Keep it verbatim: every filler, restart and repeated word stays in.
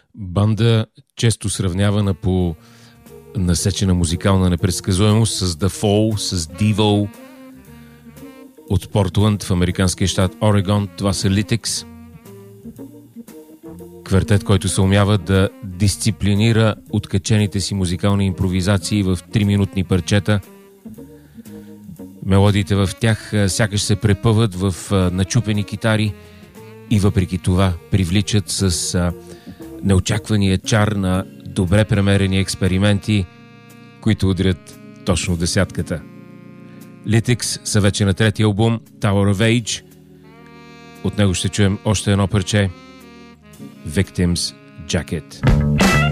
Банда, често сравнявана по насечена музикална непредсказуемост с The Fall, с Devo. От Портланд в американския щат Орегон, това са Lytics. Квартет, който се умява да дисциплинира откачените си музикални импровизации в три-минутни парчета. Мелодиите в тях сякаш се препъват в начупени китари и въпреки това привличат с неочаквания чар на добре премерени експерименти, които удрят точно в десятката. Lytics са вече на третия албум Tower of Age. От него ще чуем още едно парче Victim's Jacket.